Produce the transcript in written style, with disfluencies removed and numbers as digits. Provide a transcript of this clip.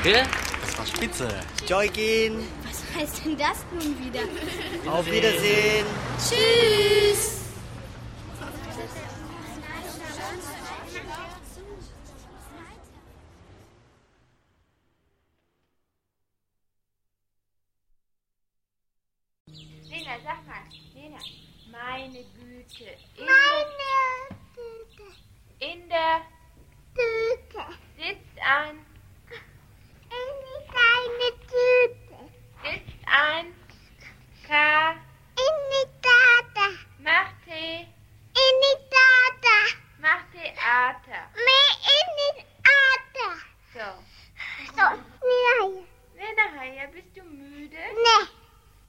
Danke, das war spitze. Joykin. Was heißt denn das nun wieder? Auf Wiedersehen. Tschüss. Lena, sag mal. Lena, meine Güte. In der Tüte sitzt ein